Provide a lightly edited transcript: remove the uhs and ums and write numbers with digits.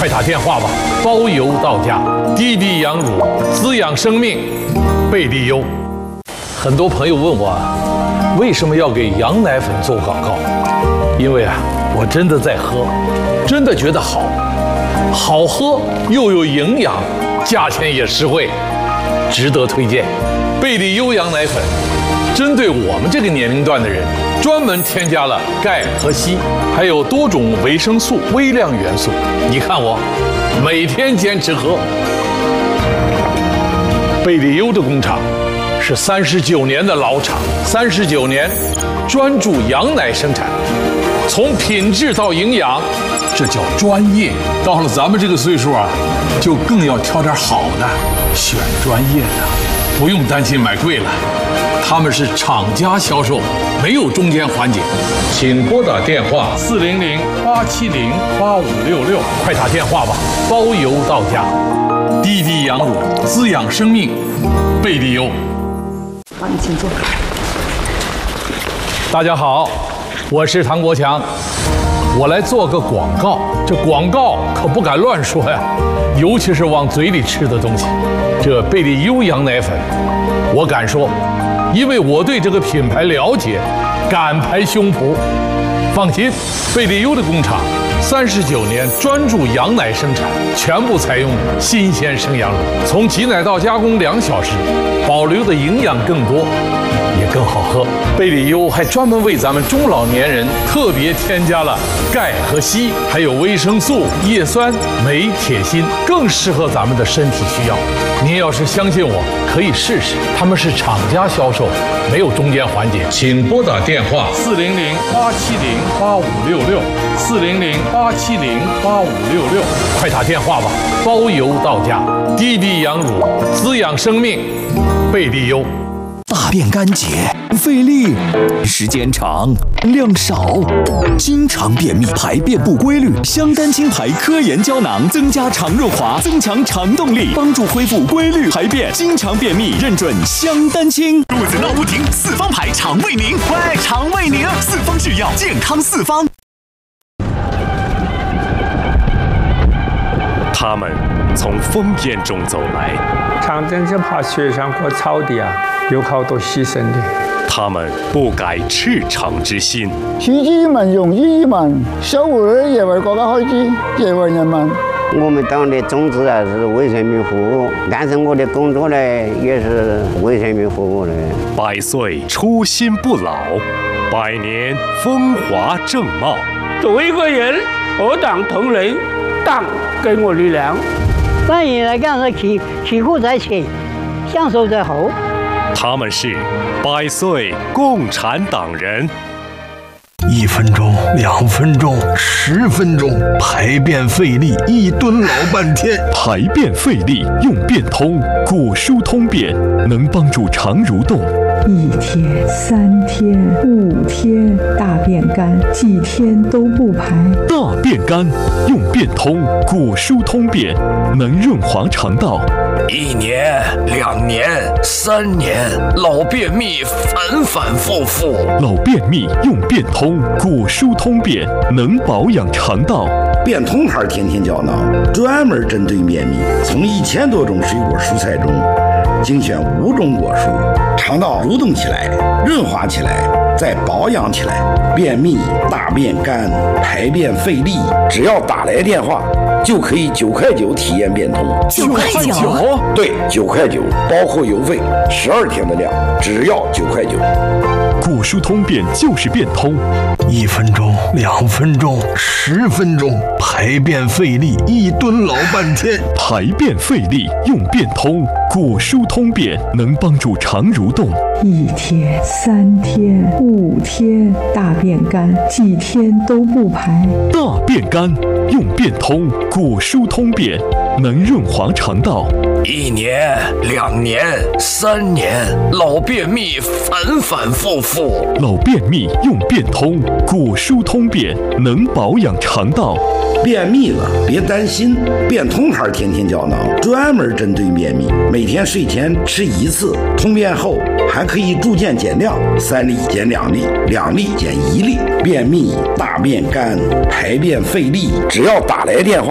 快打电话吧，包邮到家。滴滴羊乳滋养生命，贝利优。很多朋友问我为什么要给羊奶粉做广告？因为我真的在喝，真的觉得好喝又有营养，价钱也实惠，值得推荐。贝利优羊奶粉针对我们这个年龄段的人，专门添加了钙和硒，还有多种维生素、微量元素。你看我每天坚持喝。贝利优的工厂是39年的老厂，39年专注羊奶生产，从品质到营养，这叫专业。到了咱们这个岁数就更要挑点好的，选专业的，不用担心买贵了。他们是厂家销售，没有中间环节。请拨打电话400-870-8566，快打电话吧，包邮到家。滴滴羊乳滋养生命，贝利优。 好，你请坐。 大家好，我是唐国强，我来做个广告。这广告可不敢乱说呀，尤其是往嘴里吃的东西。这贝利优羊奶粉，我敢说，因为我对这个品牌了解，敢拍胸脯。放心，贝利优的工厂39年专注羊奶生产，全部采用新鲜生羊乳，从挤奶到加工2小时，保留的营养更多，也更好喝。贝利优还专门为咱们中老年人特别添加了钙和硒，还有维生素、叶酸、镁、铁、锌，更适合咱们的身体需要。您要是相信我，可以试试。他们是厂家销售，没有中间环节。请拨打电话400-870-8566，400-870-8566，快打电话吧，包邮到家。滴滴羊乳滋养生命，贝利优。 大便干结、费力、时间长、量少，经常便秘、排便不规律，香丹清牌科研胶囊增加肠润滑，增强肠动力，帮助恢复规律排便。经常便秘认准香丹清。肚子闹不停，四方牌肠胃宁，快肠胃宁，四方制药，健康四方。 他们从烽烟中走来， 长征是爬雪山和草地有好多牺牲的。 他们不改赤诚之心。 取之于民，用之于民，守护也为国家开支，也为人民。 我们党的宗旨是为人民服务，但是我的工作呢也是为人民服务的。 100岁初心不老，100年风华正茂。 作为一个人，我党同仁，党给我力量。 关于来讲是起步在前，享受在后。 他们是100岁共产党人。 1分钟、2分钟、10分钟，排便费力，1吨老半天。 排便费力用便通，果蔬通便，能帮助肠蠕动。 1天、3天、5天，大便干，几天都不排。 大便干用便通，果蔬通便，能润滑肠道。 1年、2年、3年，老便秘反反复复。 老便秘用便通，果蔬通便，能保养肠道。 便通牌甜甜胶囊专门针对便秘，从1000多种水果蔬菜中精选5种果蔬，肠道蠕动起来，润滑起来，再保养起来。便秘、大便干、排便费力，只要打来电话，就可以9块9体验便通。 9块9？ 对，9块9，包括邮费，12天的量，只要9块9。 果蔬通便就是便通。 1分钟、2分钟、10分钟，排便费力，1吨老半天。 排便费力用便通，果蔬通便，能帮助肠蠕动。 1天、3天、5天，大便干，几天都不排。 大便干用便通，果蔬通便，能润滑肠道。 1年、2年、3年，老便秘反反复复。 老便秘用便通，果蔬通便，能保养肠道。 便秘了别担心，便通牌甜甜胶囊专门针对便秘，每天睡前吃1次，通便后还可以逐渐减量，3粒减2粒，2粒减1粒。便秘、大便干、排便费力，只要打来电话